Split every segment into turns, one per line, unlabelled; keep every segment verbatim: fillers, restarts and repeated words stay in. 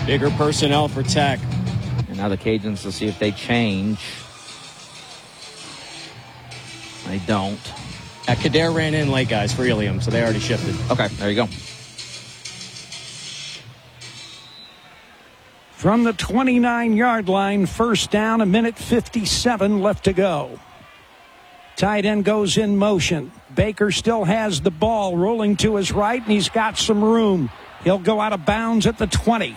Bigger personnel for Tech.
And now the Cajuns will see if they change. They don't.
Uh, Kader ran in late, guys, for Ilium, so they already shifted.
Okay, there you go.
From the twenty-nine-yard line, first down, a minute fifty-seven left to go. Tight end goes in motion. Baker still has the ball rolling to his right, and he's got some room. He'll go out of bounds at the twenty.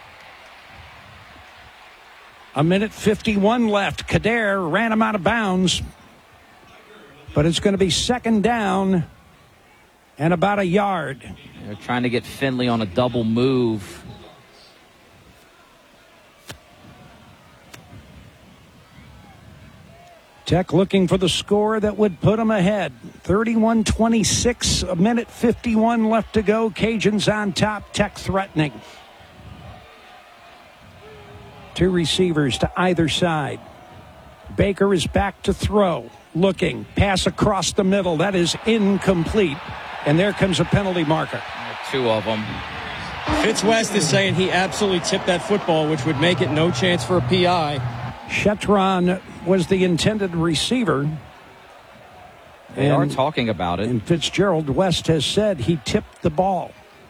A minute fifty-one left. Kader ran him out of bounds. But it's going to be second down and about a yard.
They're trying to get Finley on a double move.
Tech looking for the score that would put them ahead. thirty-one twenty-six, a minute fifty-one left to go. Cajuns on top, Tech threatening. Two receivers to either side. Baker is back to throw. Looking. Pass across the middle. That is incomplete. And there comes a penalty marker.
Two of them.
Fitz West is saying he absolutely tipped that football, which would make it no chance for a P I.
Shetron was the intended receiver.
They
and,
are talking about it.
And Fitzgerald West has said he tipped the ball.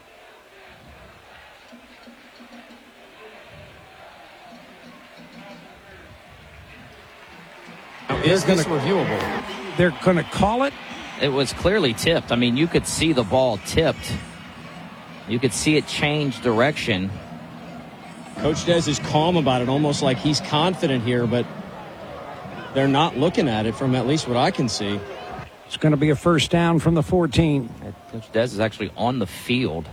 Now, is this reviewable?
They're going to call it.
It was clearly tipped. I mean, you could see the ball tipped. You could see it change direction.
Coach Des is calm about it, almost like he's confident here, but they're not looking at it from at least what I can see.
It's going to be a first down from the fourteen.
Coach Des is actually on the field.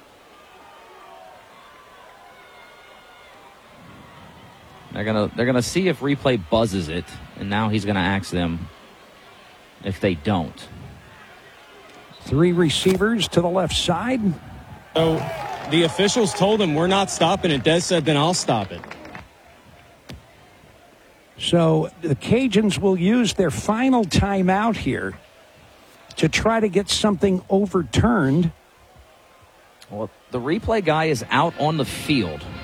They're gonna they're gonna see if replay buzzes it, and now he's gonna ask them if they don't.
Three receivers to the left side.
So the officials told him we're not stopping it. Des said, then I'll stop it.
So the Cajuns will use their final timeout here to try to get something overturned.
Well, the replay guy is out on the field.